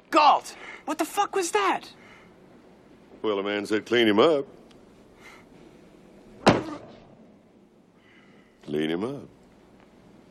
Galt, what the fuck was that? Well, the man said clean him up. Clean him up.